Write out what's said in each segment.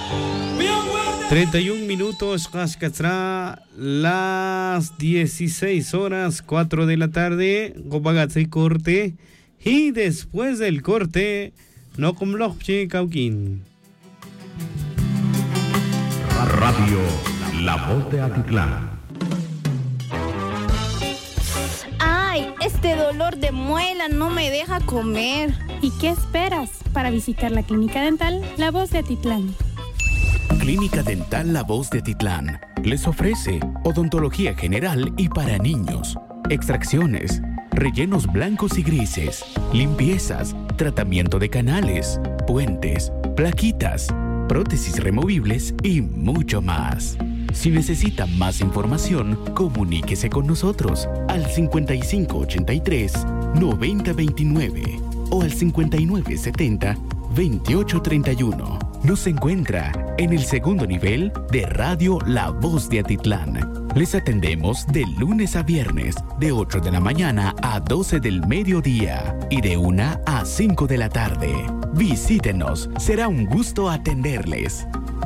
31 minutos, Cascatra, las 16 horas, 4 de la tarde, Gopagatse corte, y después del corte, no comloche cauquín. Radio La Voz de Atitlán. Ay, este dolor de muela no me deja comer. ¿Y qué esperas para visitar la Clínica Dental La Voz de Atitlán? Clínica Dental La Voz de Atitlán les ofrece odontología general y para niños, extracciones, rellenos blancos y grises, limpiezas, tratamiento de canales, puentes, plaquitas, prótesis removibles y mucho más. Si necesita más información, comuníquese con nosotros al 5583-9029 o al 5970-2831. Nos encuentra en el segundo nivel de Radio La Voz de Atitlán. Les atendemos de lunes a viernes, de 8 de la mañana a 12 del mediodía y de 1 a 5 de la tarde. Visítenos, será un gusto atenderles.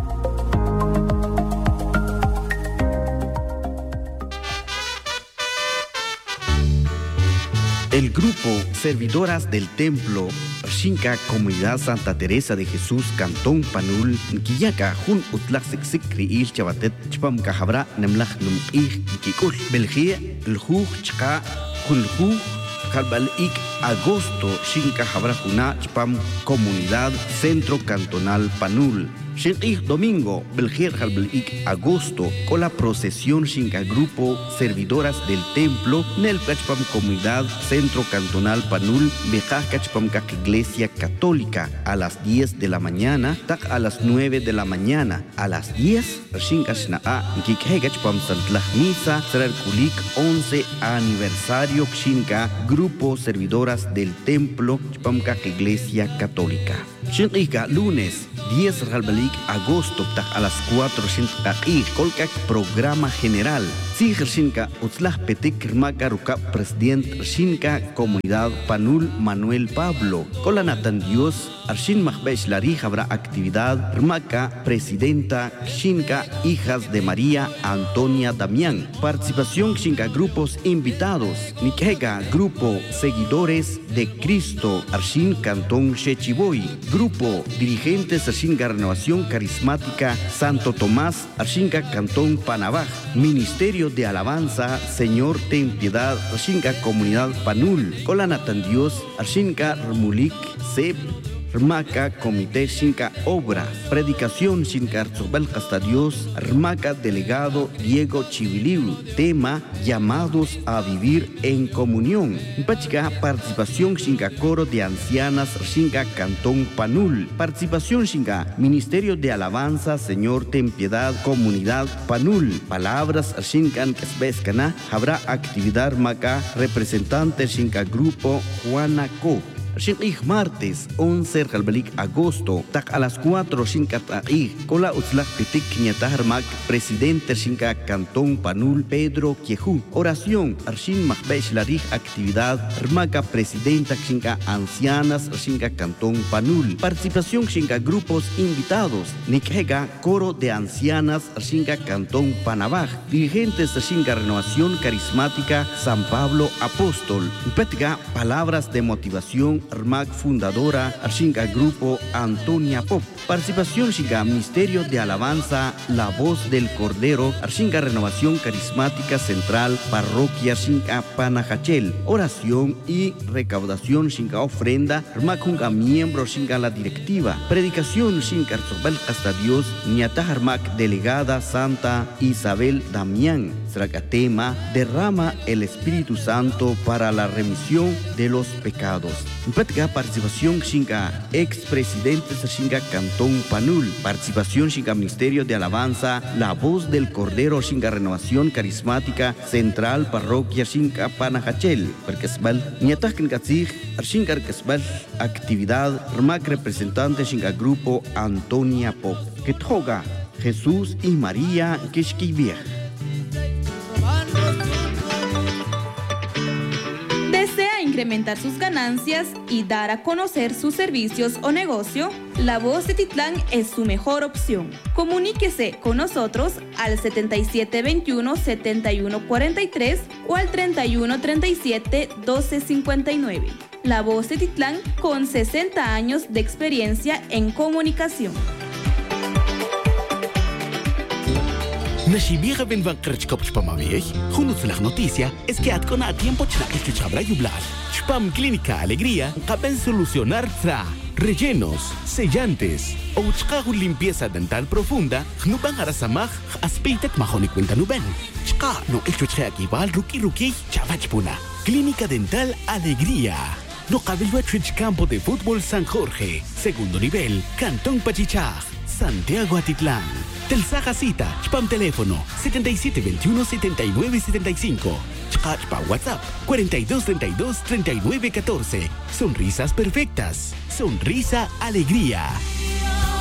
El grupo Servidoras del Templo Xinca Comunidad Santa Teresa de Jesús Cantón Panul Nkiyaca Jun Utlak Sikri Il Chabatet Chpam Cahabra Nemlach Num Ik Kikul Belgia El Juj Chka Jun Juj Kalbal Ik Agosto Xinca Habra Juna Chpam Comunidad Centro Cantonal Panul Xinqih domingo, Belgier Halblik agosto, con la procesión Xinca Grupo Servidoras del Templo, Nel Cachpam Comunidad Centro Cantonal Panul, Bejaj Cachpam Iglesia Católica, a las 10 de la mañana, tak a las 9 de la mañana, a las 10, Xinca Xnaa, Kikhe Cachpam Santlah Misa, Serar Kulik 11 aniversario Xinca Grupo Servidoras del Templo, Chpam Iglesia Católica. Xinqih lunes, 10 agosto, a las 4 colca programa general. Si Xinca Utzlah Petik Rmaka Ruka Presidente Xinca Comunidad Panul Manuel Pablo. Con la Natan Dios, Arshin Mahbesh Lari habrá actividad Rmaka Presidenta Xinca Hijas de María Antonia Damián. Participación Xinca Grupos invitados. Nikega Grupo Seguidores de Cristo Arshin Cantón Shechiboy. Grupo Dirigentes Xinca Renovación Carismática Santo Tomás Arshinca Cantón Panabaj. Ministerio de Alabanza Señor Ten Piedad Arshinca Comunidad Panul. Con Natan Dios Arshinca Rmulik Sep Rmaka Comité Xinca Obra. Predicación Xinca Arzobel hasta Dios Rmaka Delegado Diego Chibiliu. Tema Llamados a vivir en comunión. Pachica Participación Xinca Coro de Ancianas Xinca Cantón Panul. Participación Xinca Ministerio de Alabanza Señor Ten Piedad Comunidad Panul. Palabras Xinca Kesbeskana. Habrá actividad Maca Representante Xinca Grupo Juanaco. Xinqih martes 11 agosto, tak a las 4 Xinca Cola Utzlak Pitik Ñataharmak, Presidente Xinca Cantón Panul Pedro Quiejú. Oración Arshin Mahbesh Larij actividad Rmaka Presidenta Xinca Ancianas Xinca Cantón Panul. Participación Xinca Grupos invitados. Nikhega Coro de Ancianas Xinca Cantón Panabaj. Dirigentes Xinca Renovación Carismática San Pablo Apóstol. Petga Palabras de motivación Rmak fundadora Xinca Grupo Antonia Pop. Participación Xinca Ministerio de Alabanza La Voz del Cordero Xinca Renovación Carismática Central Parroquia Xinca Panajachel. Oración y recaudación Xinca ofrenda Rmak Junga miembro Xinca la directiva. Predicación Xinca Arzobel hasta Dios Ñatah Rmak Delegada Santa Isabel Damián. Sracatema derrama el Espíritu Santo para la remisión de los pecados. Petga participación Xinca expresidentes Xinca Cantón Panul. Participación Xinca Ministerio de Alabanza La Voz del Cordero Xinca Renovación Carismática Central Parroquia Xinca Panajachel. Perkesbal Ñatah Kinkatzig Xinca Kesbal actividad Rmak representante Xinca Grupo Antonia Pop. Kethoga Jesús y María Kishkiviej. ¿Desea incrementar sus ganancias y dar a conocer sus servicios o negocio? La Voz de Titlán es su mejor opción. Comuníquese con nosotros al 7721-7143 o al 3137-1259. La Voz de Titlán con 60 años de experiencia en comunicación. Nashimiga ben van krchkop chpamavich, junus la noticia es que atkona a tiempo chna chabra yublar. Chpam Clínica Alegría, caben solucionar tra, rellenos, sellantes, o chkahu limpieza dental profunda, nuban arasamaj, aspeitet mahoni cuenta nuben. Chka no echuche aquí val ruki chavachpuna. Clínica Dental Alegría. No cabello Campo de Fútbol San Jorge, segundo nivel, Cantón Pachichaj, Santiago Atitlán. Telsaja cita, Chpam teléfono 7721-7975. Chpa WhatsApp 4232-3914. Sonrisas perfectas. Sonrisa Alegría.